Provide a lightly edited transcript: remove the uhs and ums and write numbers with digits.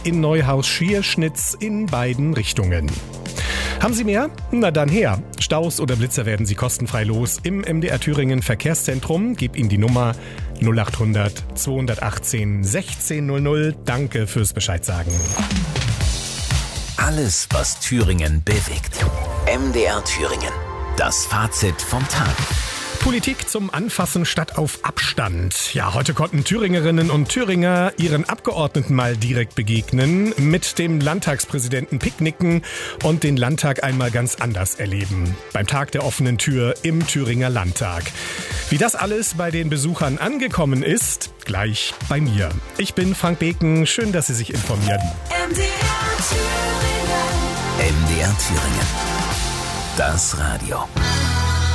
in Neuhaus-Schierschnitz in beiden Richtungen. Haben Sie mehr? Na dann her. Staus oder Blitzer werden Sie kostenfrei los im MDR Thüringen Verkehrszentrum. Gib Ihnen die Nummer 0800 218 1600. Danke fürs Bescheid sagen. Alles, was Thüringen bewegt. MDR Thüringen. Das Fazit vom Tag. Politik zum Anfassen statt auf Abstand. Ja, heute konnten Thüringerinnen und Thüringer ihren Abgeordneten mal direkt begegnen, mit dem Landtagspräsidenten picknicken und den Landtag einmal ganz anders erleben. Beim Tag der offenen Tür im Thüringer Landtag. Wie das alles bei den Besuchern angekommen ist, gleich bei mir. Ich bin Frank Beken, schön, dass Sie sich informieren. MDR Thüringen. Das Radio.